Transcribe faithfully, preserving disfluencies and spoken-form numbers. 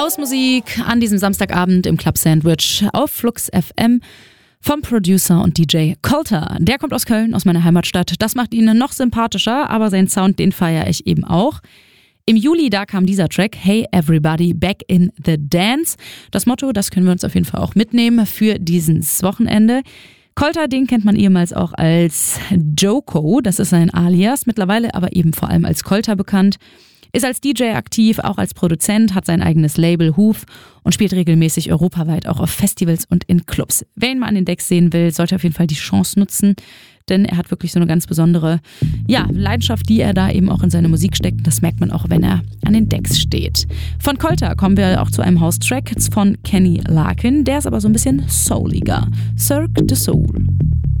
Hausmusik an diesem Samstagabend im Club Sandwich auf Flux F M vom Producer und D J Colter. Der kommt aus Köln, aus meiner Heimatstadt. Das macht ihn noch sympathischer, aber seinen Sound, den feiere ich eben auch. Im Juli, da kam dieser Track, Hey Everybody, Back in the Dance. Das Motto, das können wir uns auf jeden Fall auch mitnehmen für dieses Wochenende. Colter, den kennt man ehemals auch als Joko, das ist sein Alias, mittlerweile aber eben vor allem als Colter bekannt. Ist als D J aktiv, auch als Produzent, hat sein eigenes Label Hoof und spielt regelmäßig europaweit auch auf Festivals und in Clubs. Wer ihn mal an den Decks sehen will, sollte auf jeden Fall die Chance nutzen, denn er hat wirklich so eine ganz besondere ja, Leidenschaft, die er da eben auch in seine Musik steckt. Das merkt man auch, wenn er an den Decks steht. Von Colter kommen wir auch zu einem House-Track von Kenny Larkin, der ist aber so ein bisschen souliger. Cirque du Soul.